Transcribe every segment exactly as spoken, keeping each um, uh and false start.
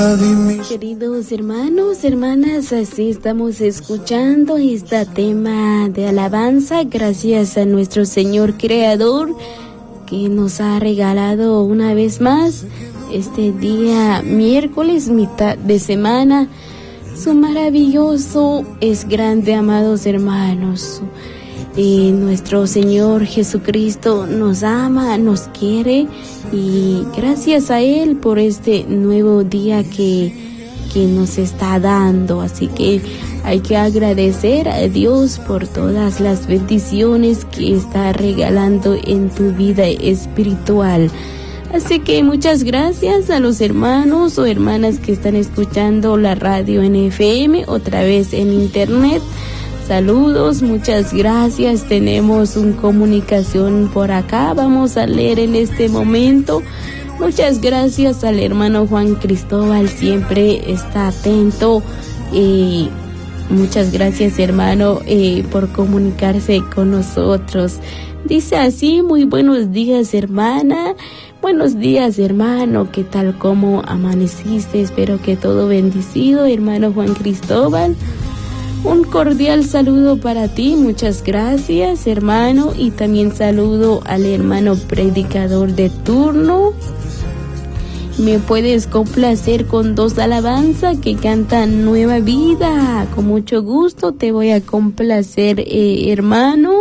Queridos hermanos, hermanas, así estamos escuchando este tema de alabanza gracias a nuestro Señor Creador que nos ha regalado una vez más este día miércoles, mitad de semana. Su maravilloso es grande, amados hermanos. Y nuestro Señor Jesucristo nos ama, nos quiere y gracias a Él por este nuevo día que, que nos está dando. Así que hay que agradecer a Dios por todas las bendiciones que está regalando en tu vida espiritual. Así que muchas gracias a los hermanos o hermanas que están escuchando la radio en F M, otra vez en internet. Saludos, muchas gracias. Tenemos una comunicación por acá. Vamos a leer en este momento. Muchas gracias al hermano Juan Cristóbal, siempre está atento. Eh, muchas gracias, hermano, eh, por comunicarse con nosotros. Dice así: muy buenos días, hermana. Buenos días, hermano. ¿Qué tal? ¿Cómo amaneciste? Espero que todo bendecido, hermano Juan Cristóbal. Un cordial saludo para ti, muchas gracias, hermano, y también saludo al hermano predicador de turno. Me puedes complacer con dos alabanzas que cantan Nueva Vida. Con mucho gusto te voy a complacer, eh, hermano.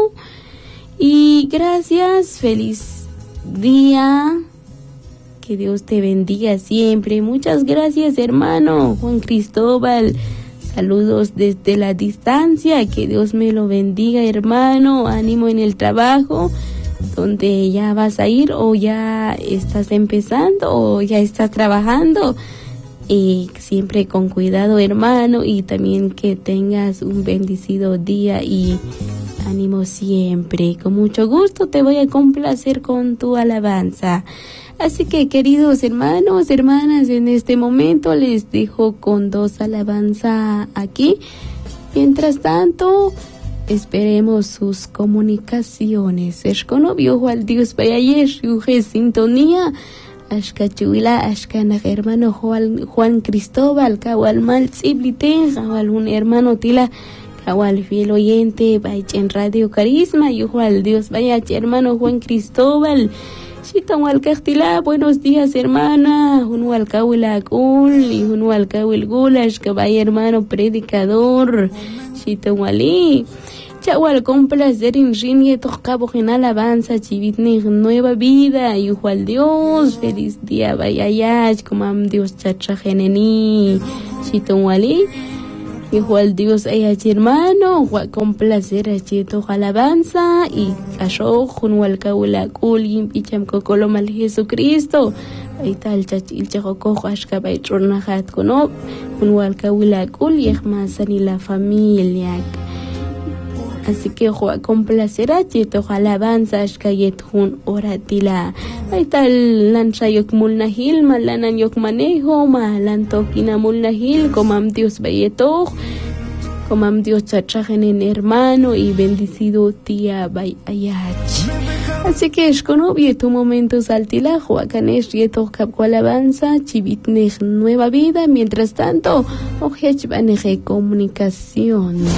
Y gracias, feliz día. Que Dios te bendiga siempre. Muchas gracias, hermano Juan Cristóbal. Saludos desde la distancia, que Dios me lo bendiga, hermano. Ánimo en el trabajo, donde ya vas a ir o ya estás empezando o ya estás trabajando. Y siempre con cuidado, hermano, y también que tengas un bendecido día y ánimo siempre. Con mucho gusto te voy a complacer con tu alabanza. Así que, queridos hermanos, hermanas, en este momento les dejo con dos alabanzas aquí. Mientras tanto, esperemos sus comunicaciones. Esconobio al Dios Bayayesh, Yuje Sintonía, Ashka Chuila, Ashka hermano Juan, Juan Cristóbal, Kawal Mal Tsibliten, Kawal un hermano Tila, Kawal fiel oyente, Bayen Radio Carisma, Yujo al Dios Bayach, hermano Juan Cristóbal. Chitanwalcajtila, buenos días, hermana. Junwalcawilacul y Junwalcawil Gulash, que vaya, hermano predicador. Chitanwali. Chawal con placer en Rinye Tocabo en alabanza, Chivitne Nueva Vida. Y al Dios, feliz día, vaya ya, como am Dios chachajeneni. Chitanwali. Hijo al Dios, ella hermano, con placer a chito alabanza y cayó junto al caula cul picham cocolo mal Jesucristo. Ahí está el chachil chacoco, ashkabay tronajat conop, junto al caula cul y y la familia. Así que con placer a chito alabanza, ashkayet jun oratila. Ahí está el lanchayok mulnahil, malanan yok manejo, malan tokina mulnahil, comam Dios bayeto, comam Dios chachajen en hermano y bendecido tía bayayach. Así que es con obvio tu momento saltila, juacanes yeto capco alabanza, chivitnej nueva vida, mientras tanto, ojech baneje comunicación.